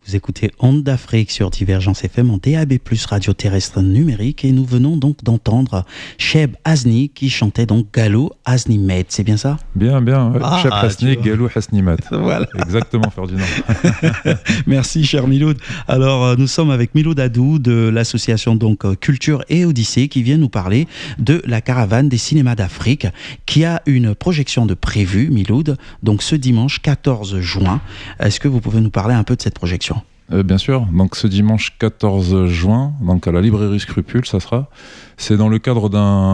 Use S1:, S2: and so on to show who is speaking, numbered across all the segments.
S1: Vous écoutez Ondes d'Afrique sur Divergence FM en DAB+, radio terrestre numérique, et nous venons donc d'entendre Cheb Hasni qui chantait donc Galou Hasnimet, c'est bien ça?
S2: Bien, ouais. Cheb Hasni, Galou Hasnimet.
S1: Voilà.
S2: Exactement, Ferdinand.
S1: Merci, cher Miloud. Alors, nous sommes avec Miloud Adou de l'association donc Culture et Odyssée qui vient nous parler de la caravane des cinémas d'Afrique qui a une projection de prévue, Miloud, donc ce dimanche 14 juin. Est-ce que vous pouvez nous parler un peu de cette projection?
S2: Bien sûr, donc ce dimanche 14 juin, donc à la librairie Scrupule, c'est dans le cadre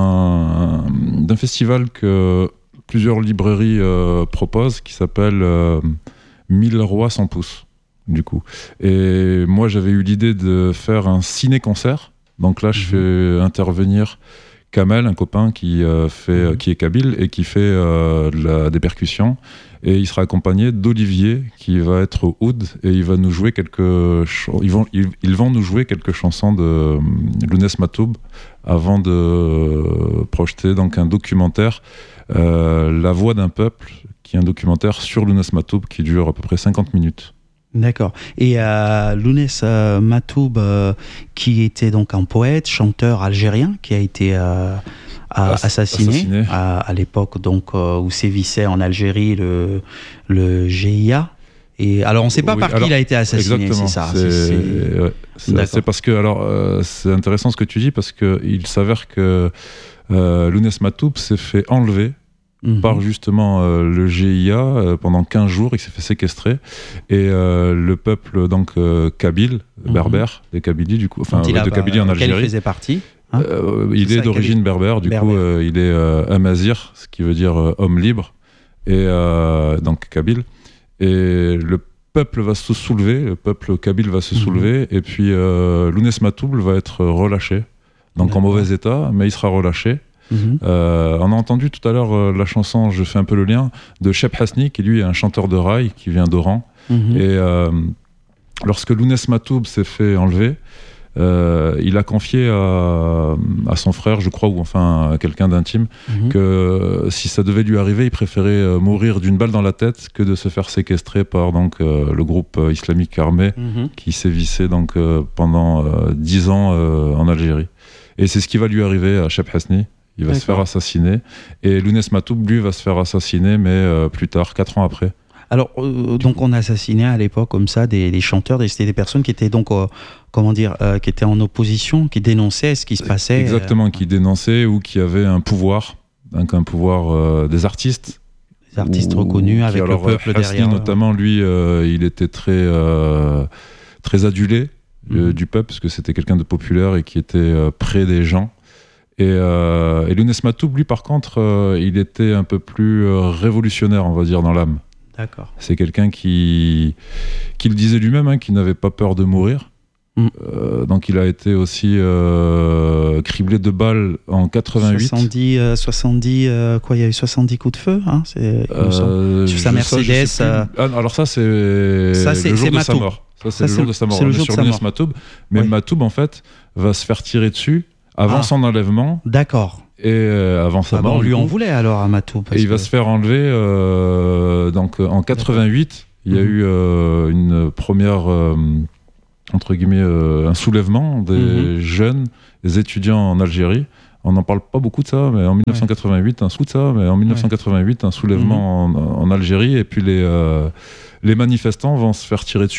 S2: d'un festival que plusieurs librairies proposent, qui s'appelle 1000 rois sans pouce, du coup. Et moi, j'avais eu l'idée de faire un ciné-concert, donc là, je fais intervenir Kamel, un copain qui est kabyle et qui fait des percussions, et il sera accompagné d'Olivier qui va être au oud, et il va nous jouer ils vont nous jouer quelques chansons de Lounès Matoub avant de projeter donc un documentaire, La Voix d'un peuple, qui est un documentaire sur Lounès Matoub qui dure à peu près 50 minutes.
S1: D'accord. Et Lounès Matoub, qui était donc un poète, chanteur algérien, qui a été assassiné. À l'époque donc où sévissait en Algérie le GIA. Et alors on ne sait pas qui il a été assassiné,
S2: exactement,
S1: c'est ça.
S2: C'est parce que c'est intéressant ce que tu dis, parce que il s'avère que Lounès Matoub s'est fait enlever par justement le GIA pendant 15 jours. Il s'est fait séquestrer, et le peuple donc kabyle, berbère, des Kabylies du coup, de Kabylie en Algérie.
S1: Quel il faisait partie?
S2: Il est d'origine berbère, du coup il est amazir, ce qui veut dire homme libre, et donc kabyle. Et le peuple va se soulever, le peuple kabyle va se soulever, et puis Lounès Matoub va être relâché, donc en mauvais état, mais il sera relâché. On a entendu tout à l'heure la chanson, je fais un peu le lien, de Cheb Hasni, qui lui est un chanteur de raï qui vient d'Oran. Et lorsque Lounès Matoub s'est fait enlever, il a confié à son frère, je crois, ou enfin à quelqu'un d'intime, que si ça devait lui arriver, il préférait mourir d'une balle dans la tête que de se faire séquestrer par donc, le groupe islamique armé qui sévissait donc, pendant 10 ans en Algérie. Et c'est ce qui va lui arriver à Cheb Hasni. Il va se faire assassiner. Et Lounès Matoub, lui, va se faire assassiner, mais plus tard, 4 ans après.
S1: Alors, donc on assassinait à l'époque comme ça des chanteurs, c'était des personnes qui étaient donc, qui étaient en opposition, qui dénonçaient ce qui se passait.
S2: Exactement, qui dénonçaient ou qui avaient un pouvoir, donc un pouvoir des artistes.
S1: Des artistes reconnus avec le peuple
S2: Hasni,
S1: derrière.
S2: Notamment, lui, il était très adulé du peuple, parce que c'était quelqu'un de populaire et qui était près des gens. Et Lounès Matoub, lui, par contre, il était un peu plus révolutionnaire, on va dire, dans l'âme.
S1: D'accord.
S2: C'est quelqu'un qui le disait lui-même, qui n'avait pas peur de mourir. Donc il a été aussi criblé de balles en 88.
S1: 70 quoi, il y a eu 70 coups de feu, sur sa Mercedes.
S2: Alors ça c'est le jour de sa mort. C'est le jour de sa mort. On est sur Lounès Matoub, mais Matoub en fait va se faire tirer dessus avant son enlèvement.
S1: D'accord.
S2: Et avant sa mort,
S1: on lui en voulait alors à Matoub.
S2: Et il va se faire enlever donc en 88. Il y a eu une première entre guillemets un soulèvement des jeunes, des étudiants en Algérie. On n'en parle pas beaucoup de ça, mais en 1988, un soulèvement en Algérie, et puis les manifestants vont se faire tirer dessus